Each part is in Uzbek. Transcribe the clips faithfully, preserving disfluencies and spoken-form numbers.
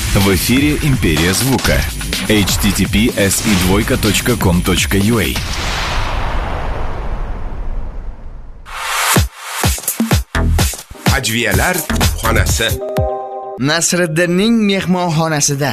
В эфире «Империя звука». эйч ти ти пи эс и двойка точка ком точка ю а. Ajviyalar xonasi. Nasriddinning mehmonxonasida.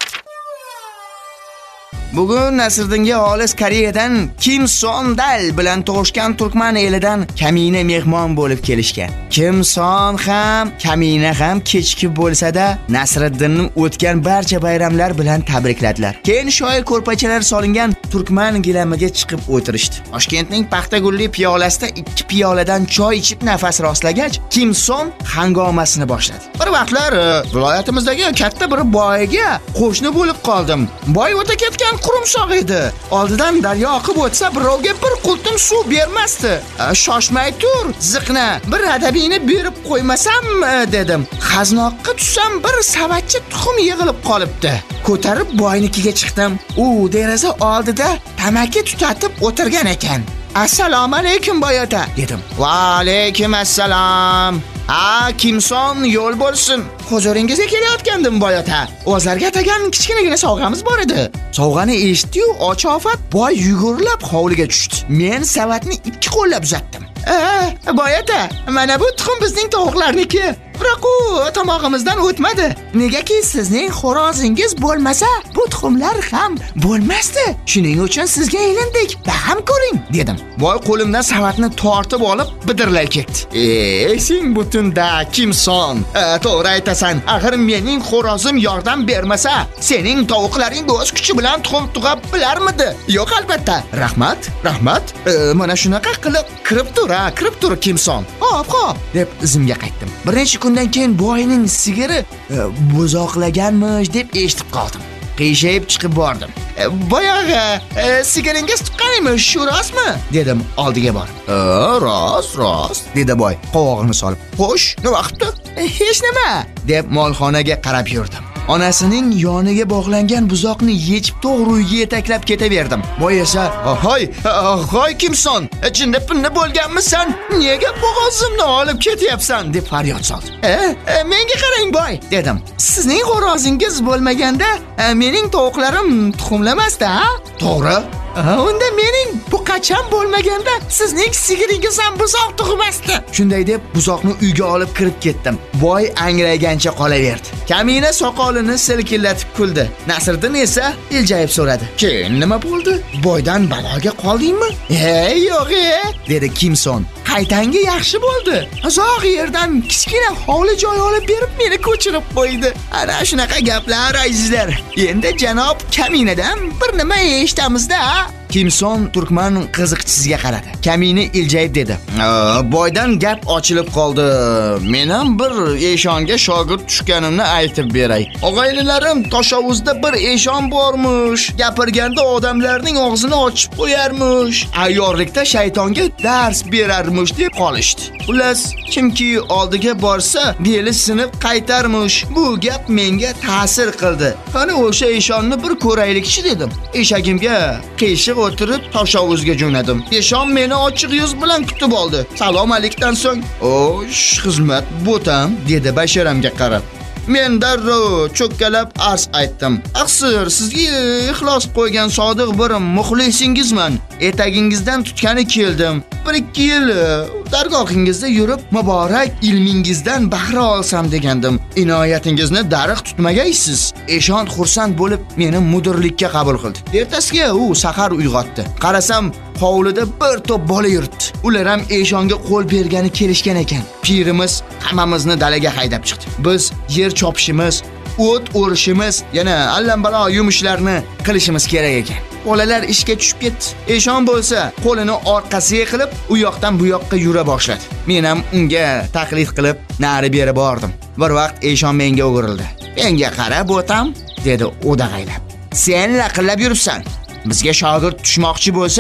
Bugun Nasriddinga olis Koreyadan Kim Son Dal bilan tug'ishgan turkman elidan kamina mehmon bo'lib kelishgan. Kim Son ham, kamina ham kechki bo'lsa-da Nasriddinni o'tgan barcha bayramlar bilan tabrikladilar. Keyin shoir ko'rpachalar solingan turkman gilamiga chiqib o'tirishdi. Toshkentning Paxtagulli piyolasida ikki piyoladan choy ichib nafas rostlagach, Kim Son hangomasini boshladi. Bir vaqtlar viloyatimizdagi katta bir boyga qo'shni bo'lib qoldim. Boy o'ta ketgan qurumsoq edi. Oldidan daryo oqib o'tsa, birovga bir qultum suv bermasdi. Shoshmay tur, ziqna, bir adabini berib qo'ymasam dedim. Xaznoqqa tushsam bir savatchi tuxum yig'ilib qolibdi. Ko'tarib boynikiga chiqdim. U deraza oldida tamaki tutatib o'tirgan ekan. Assalomu alaykum boy ota dedim. Va alaykum assalom. Ha, Kim Son yo'l bo'lsin. Huzuringizga kelayotgandim boy ota. O'zlarga atagan kichkinagina sovg'amiz bor edi. Sovg'ani eshitdi-yu, ochofat boy yugurlab hovliga tushdi. Men savatni ikki qo'llab uzatdim. "Eh, boy ota, mana bu tuxum bizning tovuqlarniki. Biroq u tomog'imizdan o'tmadi. Negaki sizning xo'rozingiz bo'lmasa, bu tuxumlar ham bo'lmasdi. Shuning uchun sizga elindik. Baham ko'ring" dedim. Boy qo'limdan savatni tortib olib bidirlay ketdi. "Ey, sen butunda Kim Son, to'g'ri aytasan. Axir mening xo'rozim yordam bermasa, sening tovuqlaring o'z kuchi bilan tuxum tug'ab bilarmidi? Yo'q albatta. Rahmat, rahmat. E, mana shunaqa qilib kirib tur, ha, kirib tur Kim Son. Hop, hop" deb izimga qaytdim. Bir necha kundan keyin boyning sigiri e, buzoqlaganmish deb eshitib qoldim. Qiyshayib chiqib bordim. E, boyag'i e, sigiringiz tuqqanmi, shu rostmi dedim oldiga borib. "E, rost, rost" dedi boy qovog'ini solib. "Xo'sh, nima qilibdi?" E, "Hech nima" deb molxonaga qarab yurdim. Onasining yoniga bog'langan buzoqni yechib to'g'ri uyga yetaklab ketaverdim. Boy esa, "Hoy, hoy Kim Son, chinda pinni bo'lganmisan? Nega bo'g'ozimni olib ketyapsan?" deb faryod soldi. "E, e menga qarang boy" dedim. "Sizning xo'rozingiz bo'lmaganda mening tovuqlarim tuxumlamasdi, ha? To'g'ri? Unda mening buqacham bo'lmaganda sizning sigiringiz ham buzoq tug'masdi." Shunday deb buzoqni uyga olib kirib ketdim. Boy angragancha qolaverdi. Kamina soqolini silkillatib kuldi. Nasriddin esa iljayib so'radi. "Keyin nima bo'ldi? Boydan baloga qoldingmi?" "Ey, yo'q-e", dedi Kim Son. "Qaytanga yaxshi bo'ldi. Uzoq yerdan kichkina hovli joy olib berib meni ko'chirib qo'ydi." Ana shunaqa gaplar azizlar. Endi janob Kaminadan bir nima eshitamiz-da. Kim Son turkman qiziqchisiga qaradi. Kamina iljayib dedi. "Boydan gap ochilib qoldi. Men ham bir eshonga shogird tushganimni aytib beray. Og'aynilarim Toshovuzda bir eshon bormush. Gapirganda odamlarning og'zini ochib qo'yarmush. Ayyorlikda shaytonga dars berarmush deb qolishdi. Xullas, kimki oldiga borsa, beli sinib qaytarmush. Bu gap menga ta'sir qildi. Qani o'sha eshonni bir ko'raylikchi" dedim. Eshagimga qiyshiq o'tirib Toshovuzga jo'nadim. Eshon meni ochiq yuz bilan kutib oldi. Salom alikdan so'ng, "O'sh, xizmat bo'tam" dedi basharamga qarab. Men darrov cho'kkalab arz aytdim. "Aqsir, sizga ixlos qo'ygan sodiq bir muxlisingizman. Etagingizdan tutgani keldim. bir ikki yil dargohingizda yurib, muborak ilmingizdan bahra olsam degandim. Inoyatingizni dariq tutmagaysiz." Eshon xursand bo'lib meni mudirlikka qabul qildi. Ertasiga u sahar uyg'otdi. Qarasam, hovlida bir to'p bola yuribdi. Ular ham eshonga qo'l bergani kelishgan ekan. Pirimiz hammamizni dalaga haydab chiqdi. Biz yer chopishimiz, o't o'rishimiz, yana allambalo yumushlarni qilishimiz kerak ekan. Bolalar ishga tushib ketdi. Eshon bo'lsa, qo'lini orqasiga qilib, u yoqdan bu yoqqa yura boshladi. Men ham unga taqlid qilib, nari beri bordim. Bir vaqt eshon menga o'girildi. "Menga qarab o'tam" dedi o'dag'aylab. "Sen laqillab yuribsan. Bizga shogird tushmoqchi bo'lsang,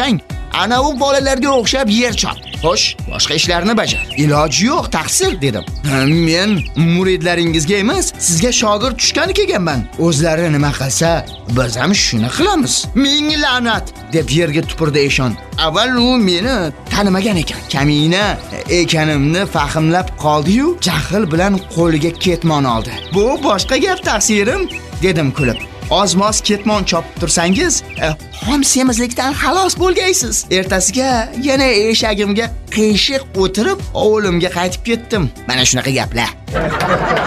ana u bolalarga o'xshab yer chop. Xo'sh, boshqa ishlarni bajar. Iloji yo'q, taqsir dedim. Men muridlaringizga emas, sizga shogird tushgani kelganman. O'zlari nima qilsa, biz ham shuni qilamiz. Ming la'nat deb yerga tupurdi eshon. Avval u meni tanimagan ekan. Kamina ekanimni fahmlab qoldi-yu, jahl bilan qo'liga ketmon oldi. Bu boshqa gap taqsirim dedim kulib. Ozmos ketmon chopib tursangiz, xom semizlikdan xalos bo'lgaysiz. Ertasiga yana eshagimga qiyshiq o'tirib, ovulimga qaytib ketdim. Mana shunaqa gaplar.